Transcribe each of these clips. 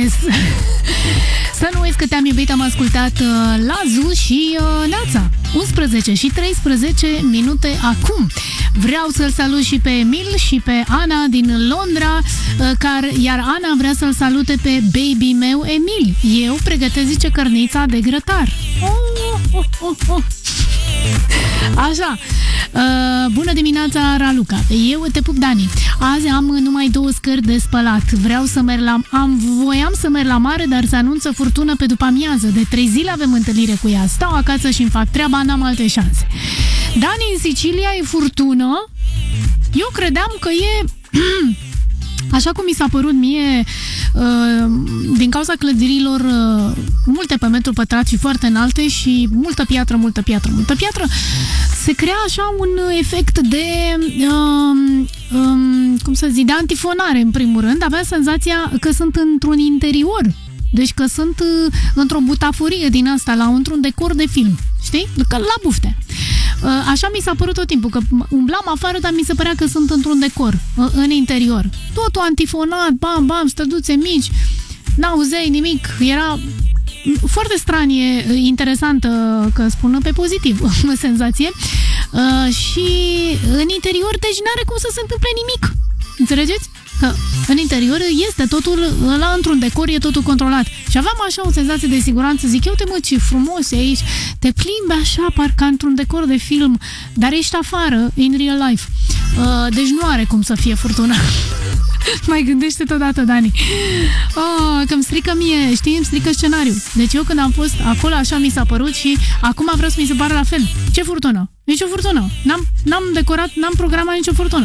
Yes! Să nu uiți că te-am iubit, am ascultat Lazu și Neața. 11 și 13 minute acum. Vreau să-l salut și pe Emil și pe Ana din Londra, iar Ana vrea să-l salute pe baby meu Emil. Eu pregătesc, zice, cărnița de grătar. Așa. Bună dimineața, Raluca. Eu te pup, Dani. Azi am numai 2 scări de spălat. Voiam să merg la mare, dar se anunță furtună pe după amiază. De 3 zile avem întâlnire cu ea. Stau acasă și îmi fac treaba, n-am alte șanse. Dani, în Sicilia e furtună. Eu credeam că e așa cum mi s-a părut mie, din cauza clădirilor multe pe metru pătrat și foarte înalte și multă piatră, se crea așa un efect de de antifonare, în primul rând. Avea senzația că sunt într-un interior, deci că sunt într-o butaforie din asta, într-un decor de film, știi? Că la bufte. Așa mi s-a părut tot timpul, că umblam afară, dar mi se părea că sunt într-un decor, în interior. Totul antifonat, bam, bam, străduțe mici, n-auzeai nimic, era foarte stranie, interesantă, că spun pe pozitiv, senzație. Și în interior, deci n-are cum să se întâmple nimic. Înțelegeți? Că în interior este totul, într-un decor e totul controlat. Și aveam așa o senzație de siguranță, zic, uite mă, ce frumos e aici, te plimbi așa, parcă într-un decor de film, dar ești afară, in real life. Deci nu are cum să fie furtuna. Mai gândește totodată, Dani. Că îmi strică mie, știi, îmi strică scenariul. Deci eu când am fost acolo, așa mi s-a părut și acum vreau să mi se pară la fel. Ce furtună? Nici o furtună. N-am decorat, n-am programat nicio furtună.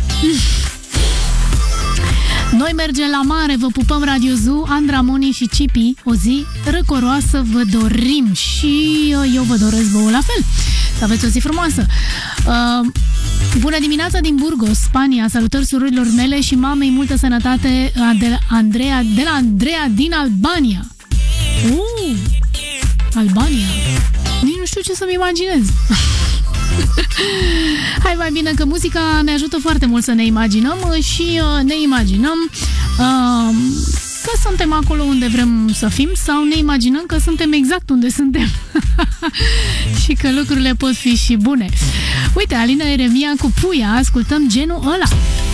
Noi mergem la mare, vă pupăm Radio Zoo, Andra, Moni și Cipi. O zi răcoroasă vă dorim și eu vă doresc vouă la fel. Să aveți o zi frumoasă. Bună dimineața din Burgos, Spania. Salutări surorilor mele și mamei, multă sănătate de la Andreea din Albania. Albania. Nici nu știu ce să-mi imaginez. Hai mai bine că muzica ne ajută foarte mult să ne imaginăm și ne imaginăm că suntem acolo unde vrem să fim sau ne imaginăm că suntem exact unde suntem și că lucrurile pot fi și bune. Uite, Alina Eremia cu Puia, ascultăm Genul ăla.